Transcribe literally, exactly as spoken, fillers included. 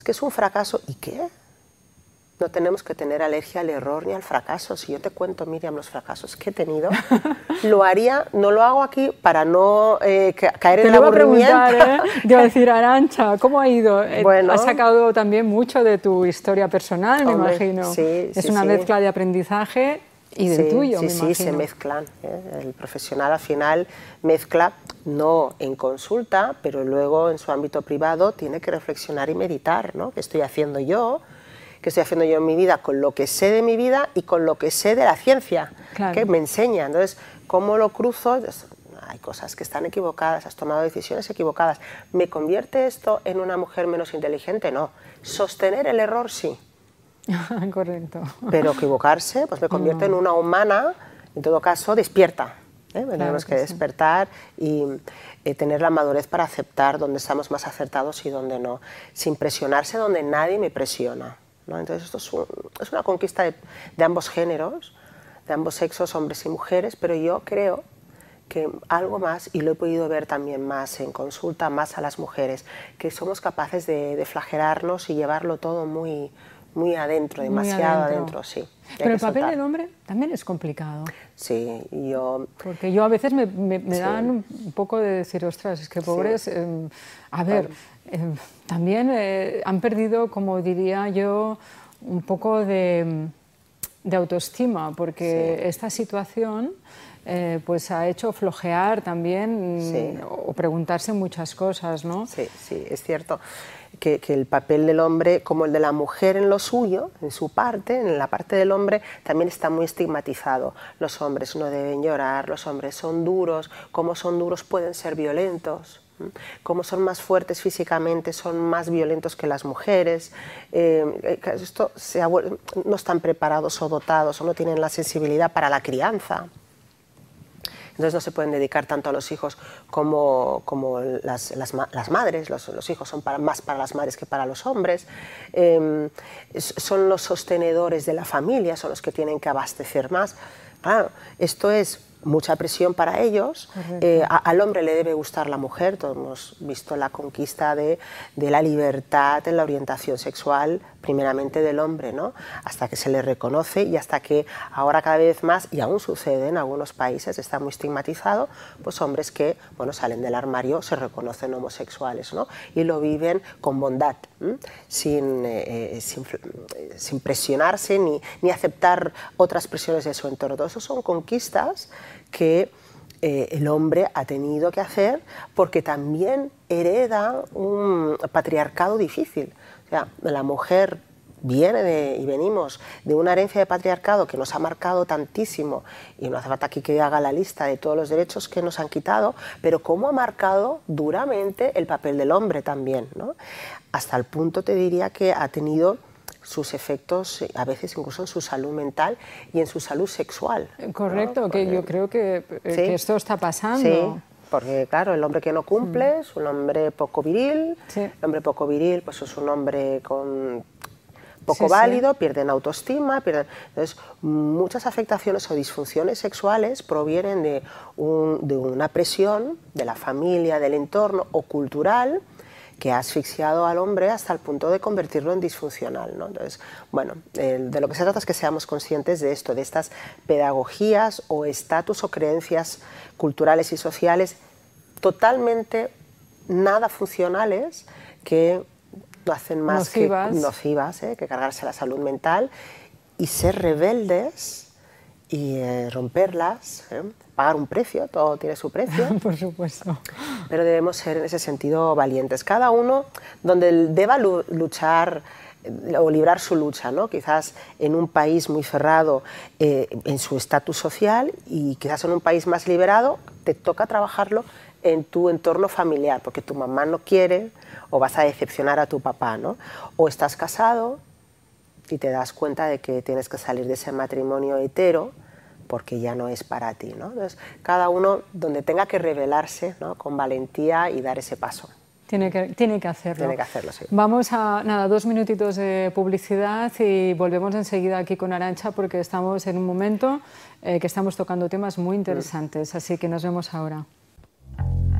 que es un fracaso. ¿Y qué? No tenemos que tener alergia al error ni al fracaso. Si yo te cuento, Miriam, los fracasos que he tenido, lo haría, no lo hago aquí para no eh, caer en el aburrimiento. Te iba a preguntar, ¿eh? Te iba a decir, Arantxa, ¿cómo ha ido? Bueno, has sacado también mucho de tu historia personal, me hombre, imagino. Sí, es sí, una sí. mezcla de aprendizaje y del sí, tuyo, sí, me sí, imagino. Sí, se mezclan. ¿eh? El profesional al final mezcla, no en consulta, pero luego en su ámbito privado tiene que reflexionar y meditar, ¿no? ¿Qué estoy haciendo yo? ¿Qué estoy haciendo yo en mi vida con lo que sé de mi vida y con lo que sé de la ciencia? Claro. Que me enseña. Entonces, ¿cómo lo cruzo? Hay cosas que están equivocadas, has tomado decisiones equivocadas. ¿Me convierte esto en una mujer menos inteligente? No. Sostener el error, sí. Correcto. Pero equivocarse, pues me convierte no. en una humana, en todo caso, despierta. ¿eh? Claro Tenemos que, que despertar sí. y eh, tener la madurez para aceptar dónde estamos más acertados y dónde no, sin presionarse donde nadie me presiona, ¿no? Entonces esto es, un, es una conquista de, de ambos géneros, de ambos sexos, hombres y mujeres, pero yo creo que algo más, y lo he podido ver también más en consulta, más a las mujeres, que somos capaces de, de flagelarnos y llevarlo todo muy, muy adentro, demasiado muy adentro. adentro, sí. Pero el papel soltar. del hombre también es complicado. Sí, yo... Porque yo a veces me, me, me sí. dan un poco de decir, ostras, es que pobres... Sí. Eh, a ver, eh, también eh, han perdido, como diría yo, un poco de, de autoestima, porque sí. esta situación eh, pues ha hecho flojear también sí. o preguntarse muchas cosas, ¿no? Sí, sí, es cierto. Que, que el papel del hombre, como el de la mujer en lo suyo, en su parte, en la parte del hombre, también está muy estigmatizado. Los hombres no deben llorar, los hombres son duros, como son duros pueden ser violentos, como son más fuertes físicamente son más violentos que las mujeres. Eh, esto se ha, no están preparados o dotados o no tienen la sensibilidad para la crianza. Entonces no se pueden dedicar tanto a los hijos como, como las, las, las madres, los, los hijos son para, más para las madres que para los hombres, eh, son los sostenedores de la familia, son los que tienen que abastecer más. Claro, esto es mucha presión para ellos, eh, a, al hombre le debe gustar la mujer, todos hemos visto la conquista de, de la libertad en la orientación sexual, primeramente del hombre, ¿no? Hasta que se le reconoce y hasta que ahora cada vez más, y aún sucede en algunos países, está muy estigmatizado, pues hombres que, bueno, salen del armario, se reconocen homosexuales, ¿no? Y lo viven con bondad, ¿m? Sin, eh, sin, sin presionarse ni, ni aceptar otras presiones de su entorno. Todo eso son conquistas que eh, el hombre ha tenido que hacer porque también hereda un patriarcado difícil. O sea, la mujer viene de, y venimos de una herencia de patriarcado que nos ha marcado tantísimo, y no hace falta aquí que haga la lista de todos los derechos que nos han quitado, pero cómo ha marcado duramente el papel del hombre también, ¿no? Hasta el punto, te diría, que ha tenido sus efectos a veces incluso en su salud mental y en su salud sexual. Correcto, ¿no? Porque, que yo creo que, ¿sí? que esto está pasando. Sí, porque claro, el hombre que no cumple mm. es un hombre poco viril, sí. el hombre poco viril pues es un hombre con poco sí, válido, sí. pierden autoestima, pierden... Entonces muchas afectaciones o disfunciones sexuales provienen de, un, de una presión de la familia, del entorno o cultural, que ha asfixiado al hombre hasta el punto de convertirlo en disfuncional, ¿no? Entonces, bueno, eh, de lo que se trata es que seamos conscientes de esto, de estas pedagogías o estatus o creencias culturales y sociales totalmente nada funcionales que no hacen más nocivas. que nocivas, ¿eh? que cargarse la salud mental y ser rebeldes y eh, romperlas, ¿eh? pagar un precio, todo tiene su precio. Por supuesto. Pero debemos ser en ese sentido valientes. Cada uno donde deba luchar o librar su lucha, ¿no? Quizás en un país muy cerrado eh, en su estatus social y quizás en un país más liberado te toca trabajarlo en tu entorno familiar, porque tu mamá no quiere o vas a decepcionar a tu papá, ¿no? O estás casado y te das cuenta de que tienes que salir de ese matrimonio hetero porque ya no es para ti, ¿no? Entonces, cada uno donde tenga que rebelarse, ¿no? con valentía y dar ese paso. Tiene que, tiene que hacerlo. Tiene que hacerlo, sí. Vamos a, nada, dos minutitos de publicidad y volvemos enseguida aquí con Arantxa porque estamos en un momento eh, que estamos tocando temas muy interesantes, mm. así que nos vemos ahora.